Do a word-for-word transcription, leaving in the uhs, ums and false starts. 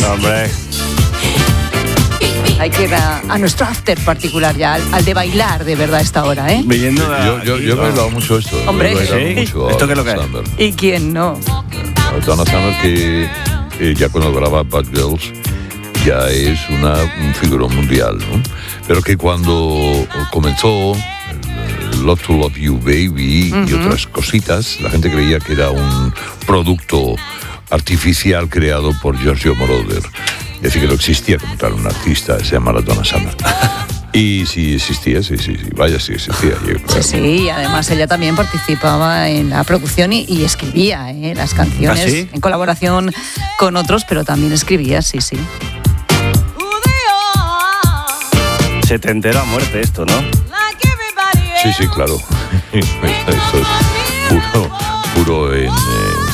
Hombre. Hay que ir a, a nuestro after particular ya, al, al de bailar de verdad a esta hora, ¿eh? Viniendo Yo, yo, yo he bailado mucho esto. Hombre. He bailado ¿Sí? mucho a ¿Esto qué es lo que es? Donna Summer. ¿Y quién no? A Donna Summer, que eh, ya cuando graba Bad Girls ya es una un figurón mundial, ¿no? Pero que cuando comenzó el Love to Love You Baby uh-huh. y otras cositas, la gente creía que era un producto artificial creado por Giorgio Moroder. Es decir, que no existía como tal un artista, se llama Donna Summer. Y sí existía, sí, sí, sí, vaya, sí existía. Yo, claro. Sí, sí, y además ella también participaba en la producción y, y escribía ¿eh? las canciones ¿Ah, sí? en colaboración con otros, pero también escribía, sí, sí. Se te entera a muerte esto, ¿no? Sí, sí, claro. Eso es puro, puro en... Eh,